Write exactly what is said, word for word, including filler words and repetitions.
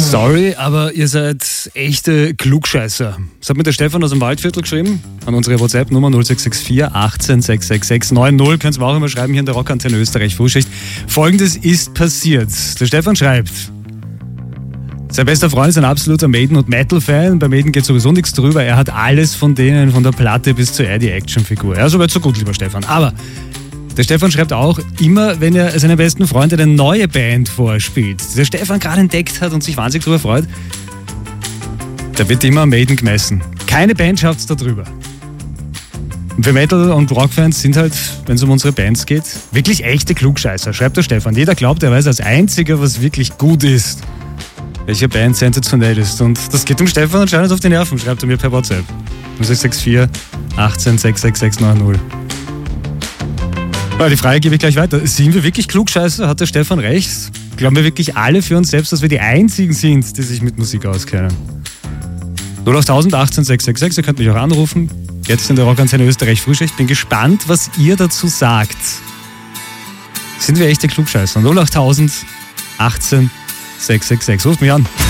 Sorry, aber ihr seid echte Klugscheißer. Das hat mir der Stefan aus dem Waldviertel geschrieben, an unsere WhatsApp-Nummer null sechs sechs vier achtzehn sechs sechs sechs neun null. Könnt ihr auch immer schreiben hier in der Rockantenne Österreich Frühschicht. Folgendes ist passiert. Der Stefan schreibt: Sein bester Freund ist ein absoluter Maiden- und Metal-Fan. Bei Maiden geht sowieso nichts drüber. Er hat alles von denen, von der Platte bis zur Eddie Action-Figur. Ja, soweit so gut, lieber Stefan. Aber der Stefan schreibt auch, immer wenn er seinem besten Freund eine neue Band vorspielt, die der Stefan gerade entdeckt hat und sich wahnsinnig darüber freut, da wird immer Maiden gemessen. Keine Band schafft es da drüber. Und für Metal- und Rockfans sind halt, wenn es um unsere Bands geht, wirklich echte Klugscheißer, schreibt der Stefan. Jeder glaubt, er weiß als Einziger, was wirklich gut ist, welche Band sensationell ist. Und das geht dem Stefan anscheinend auf die Nerven, schreibt er mir per WhatsApp. null sechs sechs vier achtzehn sechs sechs sechs neun null. Die Frage gebe ich gleich weiter. Sind wir wirklich Klugscheißer? Hat der Stefan recht? Glauben wir wirklich alle für uns selbst, dass wir die Einzigen sind, die sich mit Musik auskennen? null acht tausend achtzehn sechs sechs sechs, ihr könnt mich auch anrufen. Jetzt in der Rockantenne Österreich Frühschicht. Bin gespannt, was ihr dazu sagt. Sind wir echte Klugscheißer? null acht tausend achtzehn sechs sechs sechs. Ruft mich an.